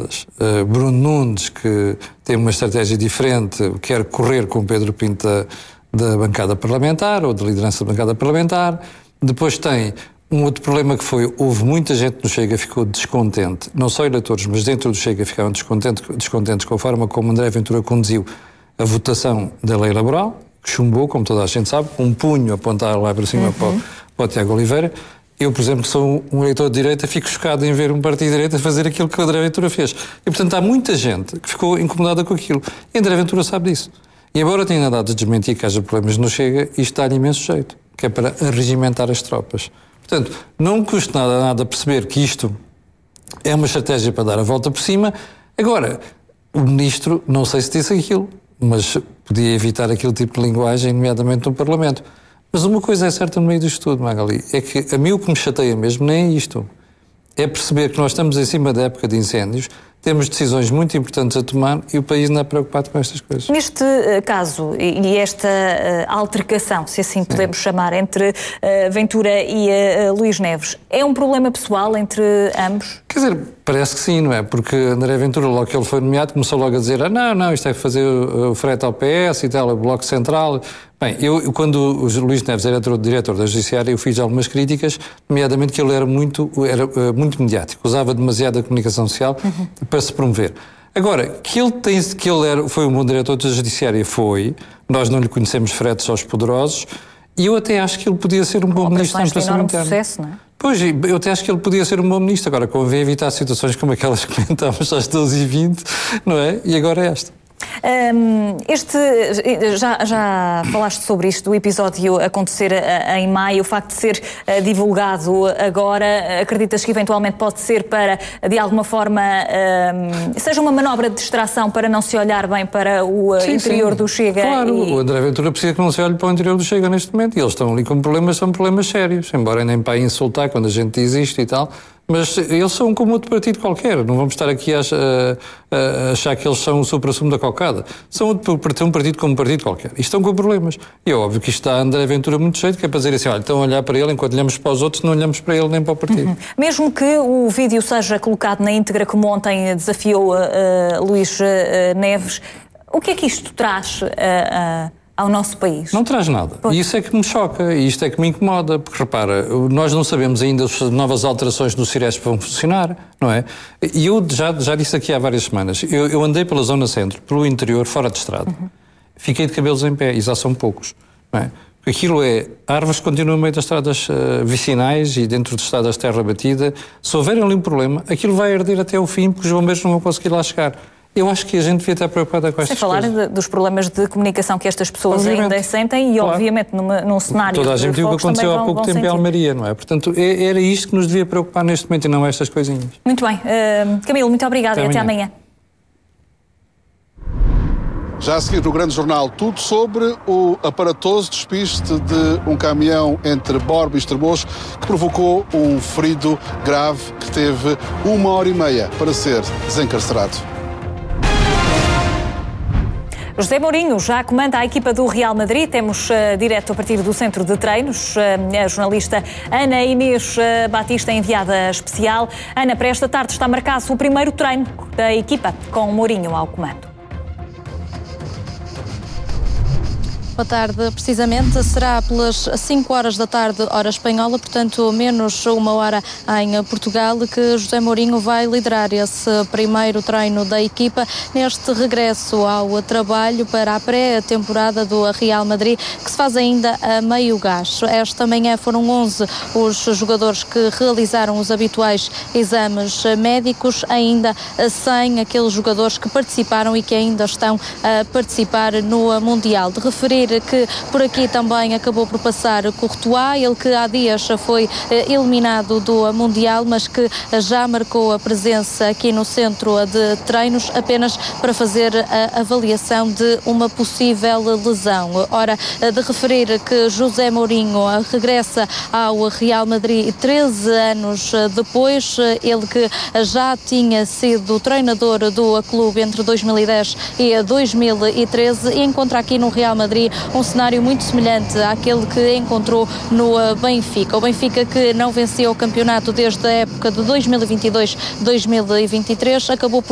todas. Bruno Nunes, que tem uma estratégia diferente, quer correr com Pedro Pinto da bancada parlamentar, ou da liderança da bancada parlamentar. Depois tem um outro problema que foi, houve muita gente no Chega que ficou descontente, não só eleitores, mas dentro do Chega ficaram descontentes com a forma como André Ventura conduziu a votação da lei laboral, que chumbou, como toda a gente sabe, com um punho a apontar lá para cima para o Tiago Oliveira. Eu, por exemplo, que sou um eleitor de direita, fico chocado em ver um partido de direita fazer aquilo que o André Ventura fez. E, portanto, há muita gente que ficou incomodada com aquilo. E André Ventura sabe disso. E embora tenha dado a desmentir que haja problemas no Chega, isto dá-lhe imenso jeito, que é para arregimentar as tropas. Portanto, não me custa nada perceber que isto é uma estratégia para dar a volta por cima. Agora, o ministro, não sei se disse aquilo, mas podia evitar aquele tipo de linguagem, nomeadamente no Parlamento. Mas uma coisa é certa no meio disto tudo, Magali, é que a mim o que me chateia mesmo nem é isto. É perceber que nós estamos em cima da época de incêndios, temos decisões muito importantes a tomar e o país não é preocupado com estas coisas. Neste caso, e esta altercação, se assim podemos chamar, entre Ventura e Luís Neves, é um problema pessoal entre ambos? Quer dizer, parece que sim, não é? Porque André Ventura, logo que ele foi nomeado, começou logo a dizer não, isto é fazer o frete ao PS e tal, o Bloco Central. Bem, eu quando o Luís Neves era diretor da Judiciária, eu fiz algumas críticas, nomeadamente que ele era muito mediático, usava demasiado a comunicação social para se promover. Agora, que ele foi um bom diretor da Judiciária, nós não lhe conhecemos fretes aos poderosos, e eu até acho que ele podia ser um bom ministro da Administração Interna. Sucesso, não é? Pois, eu até acho que ele podia ser um bom ministro. Agora, convém evitar situações como aquelas que comentámos às 12h20, não é? E agora é esta. Já falaste sobre isto, do episódio acontecer em maio, o facto de ser divulgado agora, acreditas que eventualmente pode ser para, de alguma forma, seja uma manobra de distração para não se olhar bem para o interior do Chega? Claro, o André Ventura precisa que não se olhe para o interior do Chega neste momento, e eles estão ali com problemas, são problemas sérios, embora nem para insultar quando a gente diz isto e tal. Mas eles são como outro partido qualquer. Não vamos estar aqui a achar que eles são o supra-sumo da cocada. São um partido como um partido qualquer. E estão com problemas. E é óbvio que isto está a André Ventura muito jeito, que é para dizer assim, olha, estão a olhar para ele, enquanto olhamos para os outros, não olhamos para ele nem para o partido. Mesmo que o vídeo seja colocado na íntegra, como ontem desafiou Luís Neves, o que é que isto traz ao nosso país? Não traz nada. E isso é que me choca, e isto é que me incomoda, porque repara, nós não sabemos ainda se as novas alterações do Ciresp vão funcionar, não é? E eu já disse aqui há várias semanas, eu andei pela zona centro, pelo interior, fora de estrada. Fiquei de cabelos em pé, e já são poucos, não é? Porque aquilo árvores que continuam no meio das estradas vicinais e dentro das estradas de terra batida. Se houver ali um problema, aquilo vai arder até o fim, porque os bombeiros não vão conseguir lá chegar. Eu acho que a gente devia estar preocupada com estas coisas. Sem falar dos problemas de comunicação que estas pessoas ainda sentem e, obviamente, num cenário toda a gente viu o que aconteceu há pouco tempo em Almaria, não é? Portanto, era isto que nos devia preocupar neste momento e não estas coisinhas. Muito bem. Camilo, muito obrigada e até amanhã. Já a seguir no Grande Jornal, tudo sobre o aparatoso despiste de um caminhão entre Borba e Estremoz que provocou um ferido grave que teve 1h30 para ser desencarcerado. José Mourinho já comanda a equipa do Real Madrid. Temos direto a partir do centro de treinos a jornalista Ana Inês Batista, enviada especial. Ana, para esta tarde está marcado o primeiro treino da equipa com Mourinho ao comando. Boa tarde. Precisamente será pelas 5 horas da tarde, hora espanhola, portanto menos uma hora em Portugal, que José Mourinho vai liderar esse primeiro treino da equipa neste regresso ao trabalho para a pré-temporada do Real Madrid, que se faz ainda a meio gás. Esta manhã foram 11 os jogadores que realizaram os habituais exames médicos, ainda 100 aqueles jogadores que participaram e que ainda estão a participar no Mundial. De referir que por aqui também acabou por passar Courtois, ele que há dias foi eliminado do Mundial, mas que já marcou a presença aqui no centro de treinos apenas para fazer a avaliação de uma possível lesão. Ora, de referir que José Mourinho regressa ao Real Madrid 13 anos depois, ele que já tinha sido treinador do clube entre 2010 e 2013 e encontra aqui no Real Madrid um cenário muito semelhante àquele que encontrou no Benfica. O Benfica, que não venceu o campeonato desde a época de 2022-2023, acabou por